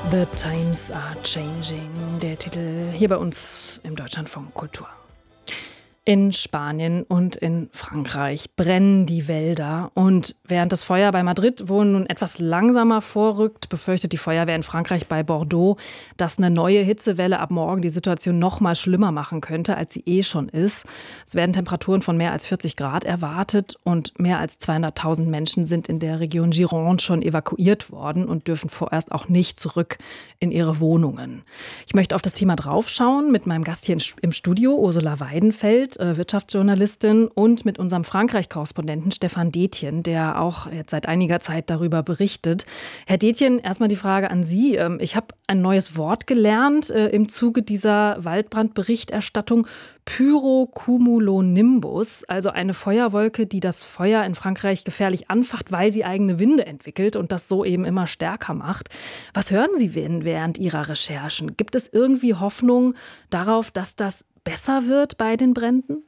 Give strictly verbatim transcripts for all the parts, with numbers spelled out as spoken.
The Times are Changing, der Titel hier bei uns im Deutschlandfunk Kultur. In Spanien und in Frankreich brennen die Wälder. Und während das Feuer bei Madrid wohl nun etwas langsamer vorrückt, befürchtet die Feuerwehr in Frankreich bei Bordeaux, dass eine neue Hitzewelle ab morgen die Situation noch mal schlimmer machen könnte, als sie eh schon ist. Es werden Temperaturen von mehr als vierzig Grad erwartet und mehr als zweihunderttausend Menschen sind in der Region Gironde schon evakuiert worden und dürfen vorerst auch nicht zurück in ihre Wohnungen. Ich möchte auf das Thema draufschauen mit meinem Gast hier im Studio, Ursula Weidenfeld, Wirtschaftsjournalistin, und mit unserem Frankreich-Korrespondenten Stefan Detjen, der auch jetzt seit einiger Zeit darüber berichtet. Herr Detjen, erstmal die Frage an Sie. Ich habe ein neues Wort gelernt äh, im Zuge dieser Waldbrandberichterstattung. Pyrocumulonimbus, also eine Feuerwolke, die das Feuer in Frankreich gefährlich anfacht, weil sie eigene Winde entwickelt und das so eben immer stärker macht. Was hören Sie denn während Ihrer Recherchen? Gibt es irgendwie Hoffnung darauf, dass das besser wird bei den Bränden?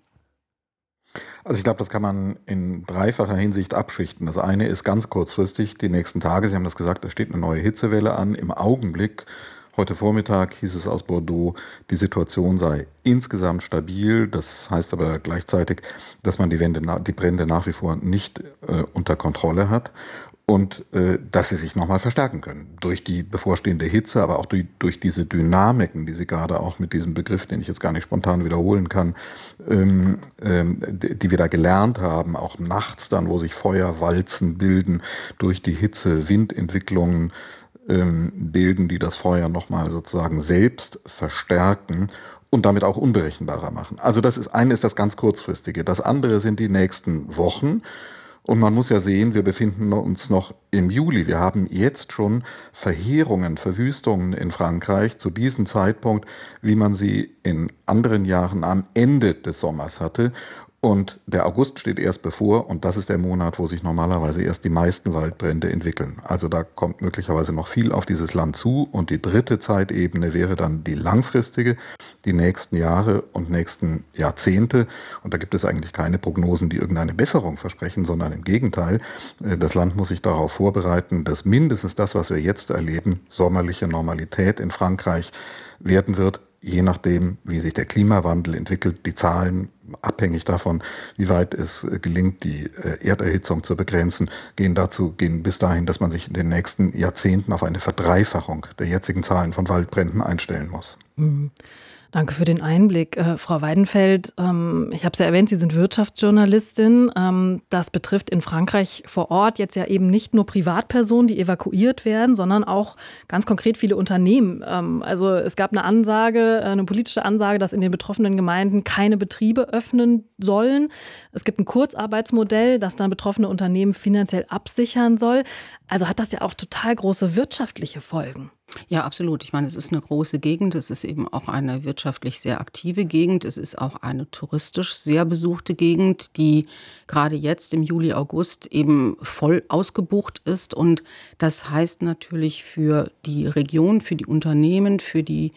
Also ich glaube, das kann man in dreifacher Hinsicht abschichten. Das eine ist ganz kurzfristig, die nächsten Tage, Sie haben das gesagt, da steht eine neue Hitzewelle an. Im Augenblick, heute Vormittag hieß es aus Bordeaux, die Situation sei insgesamt stabil. Das heißt aber gleichzeitig, dass man die, Wände, die Brände nach wie vor nicht äh, unter Kontrolle hat. Und äh, dass sie sich nochmal verstärken können. Durch die bevorstehende Hitze, aber auch durch, durch diese Dynamiken, die Sie gerade auch mit diesem Begriff, den ich jetzt gar nicht spontan wiederholen kann, ähm, ähm, die, die wir da gelernt haben, auch nachts dann, wo sich Feuerwalzen bilden, durch die Hitze Windentwicklungen ähm, bilden, die das Feuer nochmal sozusagen selbst verstärken und damit auch unberechenbarer machen. Also das ist eine ist das ganz kurzfristige. Das andere sind die nächsten Wochen. Und man muss ja sehen, wir befinden uns noch im Juli. Wir haben jetzt schon Verheerungen, Verwüstungen in Frankreich zu diesem Zeitpunkt, wie man sie in anderen Jahren am Ende des Sommers hatte. Und der August steht erst bevor und das ist der Monat, wo sich normalerweise erst die meisten Waldbrände entwickeln. Also da kommt möglicherweise noch viel auf dieses Land zu. Und die dritte Zeitebene wäre dann die langfristige, die nächsten Jahre und nächsten Jahrzehnte. Und da gibt es eigentlich keine Prognosen, die irgendeine Besserung versprechen, sondern im Gegenteil. Das Land muss sich darauf vorbereiten, dass mindestens das, was wir jetzt erleben, sommerliche Normalität in Frankreich werden wird. Je nachdem, wie sich der Klimawandel entwickelt, die Zahlen, abhängig davon, wie weit es gelingt, die Erderhitzung zu begrenzen, gehen dazu, gehen bis dahin, dass man sich in den nächsten Jahrzehnten auf eine Verdreifachung der jetzigen Zahlen von Waldbränden einstellen muss. Mhm. Danke für den Einblick, äh, Frau Weidenfeld. Ähm, ich habe es ja erwähnt, Sie sind Wirtschaftsjournalistin. Ähm, das betrifft in Frankreich vor Ort jetzt ja eben nicht nur Privatpersonen, die evakuiert werden, sondern auch ganz konkret viele Unternehmen. Ähm, also es gab eine Ansage, eine politische Ansage, dass in den betroffenen Gemeinden keine Betriebe öffnen sollen. Es gibt ein Kurzarbeitsmodell, das dann betroffene Unternehmen finanziell absichern soll. Also hat das ja auch total große wirtschaftliche Folgen. Ja, absolut. Ich meine, es ist eine große Gegend. Es ist eben auch eine wirtschaftlich sehr aktive Gegend. Es ist auch eine touristisch sehr besuchte Gegend, die gerade jetzt im Juli, August eben voll ausgebucht ist. Und das heißt natürlich für die Region, für die Unternehmen, für die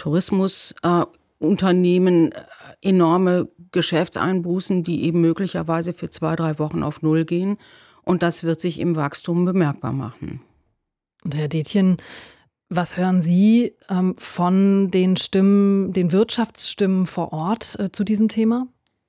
Tourismusunternehmen äh, enorme Geschäftseinbußen, die eben möglicherweise für zwei, drei Wochen auf Null gehen. Und das wird sich im Wachstum bemerkbar machen. Und Herr Detjen, was hören Sie ähm, von den Stimmen, den Wirtschaftsstimmen vor Ort äh, zu diesem Thema?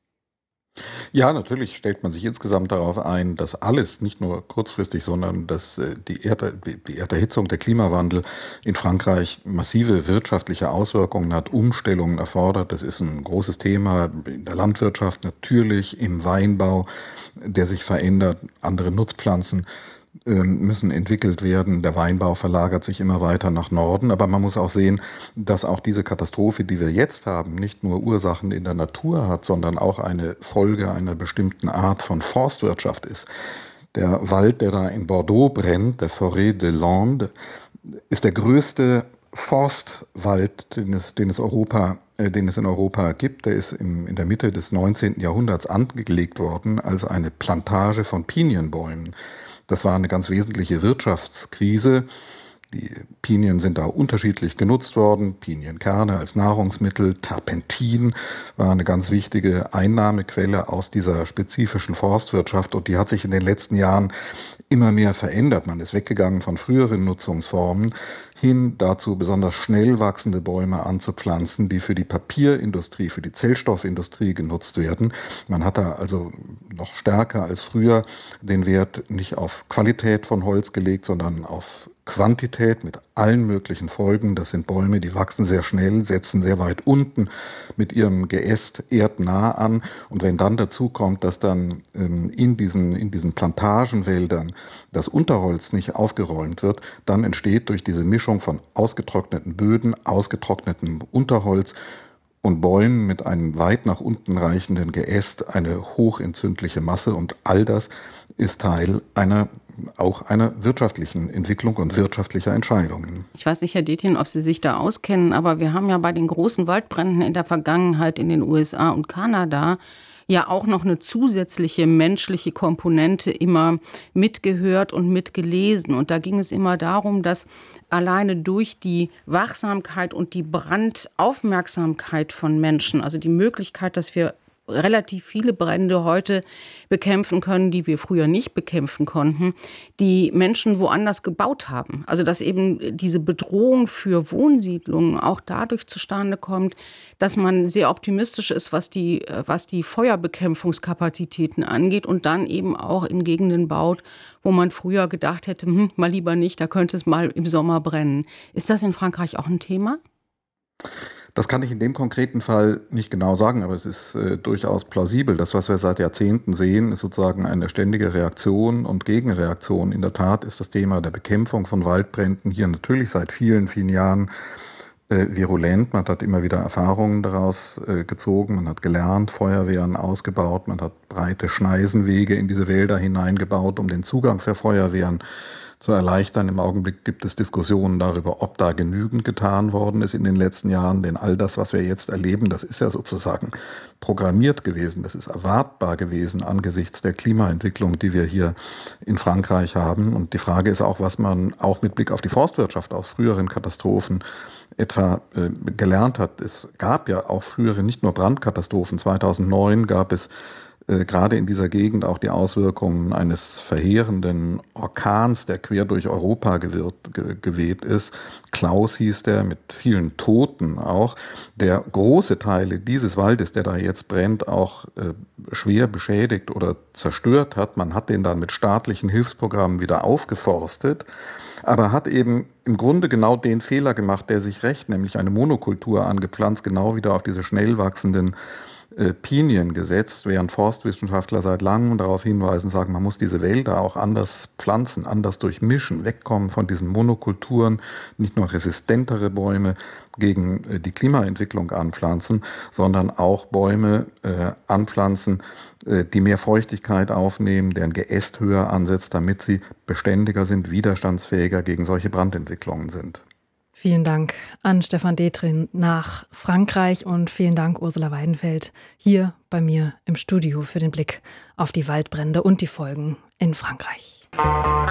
Ja, natürlich stellt man sich insgesamt darauf ein, dass alles, nicht nur kurzfristig, sondern dass äh, die, Erde, die Erderhitzung, der Klimawandel in Frankreich massive wirtschaftliche Auswirkungen hat, Umstellungen erfordert. Das ist ein großes Thema in der Landwirtschaft, natürlich im Weinbau, der sich verändert, andere Nutzpflanzen müssen entwickelt werden. Der Weinbau verlagert sich immer weiter nach Norden. Aber man muss auch sehen, dass auch diese Katastrophe, die wir jetzt haben, nicht nur Ursachen in der Natur hat, sondern auch eine Folge einer bestimmten Art von Forstwirtschaft ist. Der Wald, der da in Bordeaux brennt, der Forêt de Landes, ist der größte Forstwald, den es, den es, Europa, äh, den es in Europa gibt. Der ist im, in der Mitte des neunzehnten Jahrhunderts angelegt worden als eine Plantage von Pinienbäumen. Das war eine ganz wesentliche Wirtschaftskrise. Die Pinien sind da unterschiedlich genutzt worden. Pinienkerne als Nahrungsmittel, Terpentin war eine ganz wichtige Einnahmequelle aus dieser spezifischen Forstwirtschaft und die hat sich in den letzten Jahren immer mehr verändert. Man ist weggegangen von früheren Nutzungsformen hin dazu, besonders schnell wachsende Bäume anzupflanzen, die für die Papierindustrie, für die Zellstoffindustrie genutzt werden. Man hat da also noch stärker als früher den Wert nicht auf Qualität von Holz gelegt, sondern auf Quantität mit allen möglichen Folgen. Das sind Bäume, die wachsen sehr schnell, setzen sehr weit unten mit ihrem Geäst erdnah an. Und wenn dann dazu kommt, dass dann ähm, in diesen, in diesen Plantagenwäldern das Unterholz nicht aufgeräumt wird, dann entsteht durch diese Mischung von ausgetrockneten Böden, ausgetrocknetem Unterholz und Bäumen mit einem weit nach unten reichenden Geäst eine hochentzündliche Masse. Und all das ist Teil einer auch einer wirtschaftlichen Entwicklung und wirtschaftlicher Entscheidungen. Ich weiß nicht, Herr Detjen, ob Sie sich da auskennen, aber wir haben ja bei den großen Waldbränden in der Vergangenheit in den U S A und Kanada ja auch noch eine zusätzliche menschliche Komponente immer mitgehört und mitgelesen. Und da ging es immer darum, dass alleine durch die Wachsamkeit und die Brandaufmerksamkeit von Menschen, also die Möglichkeit, dass wir relativ viele Brände heute bekämpfen können, die wir früher nicht bekämpfen konnten, die Menschen woanders gebaut haben. Also dass eben diese Bedrohung für Wohnsiedlungen auch dadurch zustande kommt, dass man sehr optimistisch ist, was die, was die Feuerbekämpfungskapazitäten angeht und dann eben auch in Gegenden baut, wo man früher gedacht hätte, hm, mal lieber nicht, da könnte es mal im Sommer brennen. Ist das in Frankreich auch ein Thema? Das kann ich in dem konkreten Fall nicht genau sagen, aber es ist äh, durchaus plausibel. Das, was wir seit Jahrzehnten sehen, ist sozusagen eine ständige Reaktion und Gegenreaktion. In der Tat ist das Thema der Bekämpfung von Waldbränden hier natürlich seit vielen, vielen Jahren äh, virulent. Man hat immer wieder Erfahrungen daraus äh, gezogen, man hat gelernt, Feuerwehren ausgebaut, man hat breite Schneisenwege in diese Wälder hineingebaut, um den Zugang für Feuerwehren zu erleichtern. Im Augenblick gibt es Diskussionen darüber, ob da genügend getan worden ist in den letzten Jahren, denn all das, was wir jetzt erleben, das ist ja sozusagen programmiert gewesen, das ist erwartbar gewesen angesichts der Klimaentwicklung, die wir hier in Frankreich haben. Und die Frage ist auch, was man auch mit Blick auf die Forstwirtschaft aus früheren Katastrophen etwa äh, gelernt hat. Es gab ja auch frühere, nicht nur Brandkatastrophen. zweitausendneun gab es Äh, gerade in dieser Gegend auch die Auswirkungen eines verheerenden Orkans, der quer durch Europa gewirrt, ge, geweht ist. Klaus hieß der, mit vielen Toten auch, der große Teile dieses Waldes, der da jetzt brennt, auch äh, schwer beschädigt oder zerstört hat. Man hat den dann mit staatlichen Hilfsprogrammen wieder aufgeforstet, aber hat eben im Grunde genau den Fehler gemacht, der sich rächt, nämlich eine Monokultur angepflanzt, genau wieder auf diese schnell wachsenden Pinien gesetzt, während Forstwissenschaftler seit langem darauf hinweisen, sagen, man muss diese Wälder auch anders pflanzen, anders durchmischen, wegkommen von diesen Monokulturen, nicht nur resistentere Bäume gegen die Klimaentwicklung anpflanzen, sondern auch Bäume äh, anpflanzen, äh, die mehr Feuchtigkeit aufnehmen, deren Geäst höher ansetzt, damit sie beständiger sind, widerstandsfähiger gegen solche Brandentwicklungen sind. Vielen Dank an Stefan Detjen nach Frankreich und vielen Dank Ursula Weidenfeld hier bei mir im Studio für den Blick auf die Waldbrände und die Folgen in Frankreich.